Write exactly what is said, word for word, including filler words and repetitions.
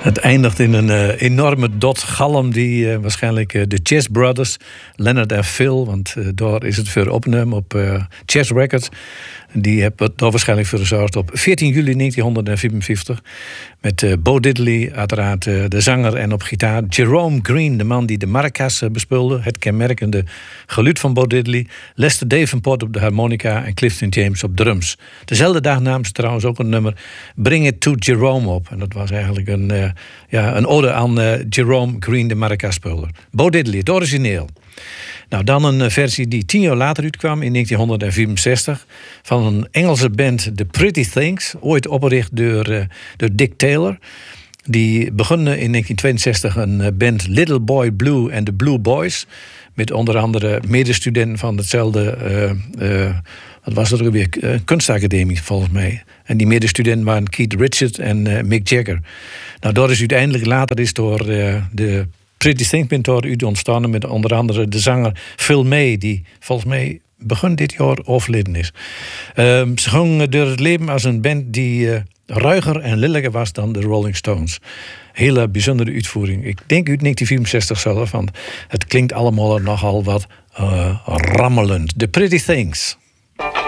Het eindigt in een uh, enorme dot galm die uh, waarschijnlijk uh, de Chess Brothers, Leonard en Phil, want uh, daar is het voor opgenomen op uh, Chess Records. Die hebben daar waarschijnlijk voor gezorgd op veertien juli negentien vierenvijftig. Met uh, Bo Diddley, uiteraard uh, de zanger en op gitaar. Jerome Green, de man die de maracas uh, bespeelde. Het kenmerkende geluid van Bo Diddley. Lester Davenport op de harmonica en Clifton James op drums. Dezelfde dag namen ze trouwens ook een nummer Bring It To Jerome op. En dat was eigenlijk een, uh, ja, een ode aan uh, Jerome Green, de maracas-speler. Bo Diddley, het origineel. Nou, dan een versie die tien jaar later uitkwam, in negentien vierenzestig... van een Engelse band, The Pretty Things. Ooit opgericht door, uh, door Dick Taylor. Die begonnen in negentien tweeënzestig een band Little Boy Blue and the Blue Boys. Met onder andere medestudenten van hetzelfde... Uh, uh, wat was dat ook weer? Uh, kunstacademie, volgens mij. En die medestudenten waren Keith Richards en uh, Mick Jagger. Nou, dat is uiteindelijk later is door uh, de... Pretty Things bent door u ontstaan met onder andere de zanger Phil May, die volgens mij begin dit jaar overleden is. Um, ze gingen door het leven als een band die uh, ruiger en lilliger was dan de Rolling Stones. Hele bijzondere uitvoering. Ik denk uit negentien vierenzestig zelf, want het klinkt allemaal nogal wat uh, rammelend. The Pretty Things.